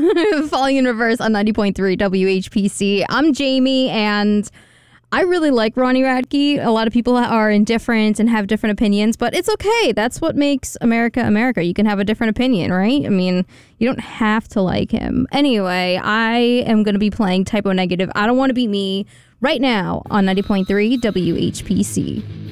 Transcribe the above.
Falling in Reverse on 90.3 WHPC. I'm Jamie, and I really like Ronnie Radke. A lot of people are indifferent and have different opinions, but it's okay. That's what makes America America. You can have a different opinion, right? I mean, you don't have to like him. Anyway, I am going to be playing Typo Negative. I Don't Want to Be Me right now on 90.3 WHPC.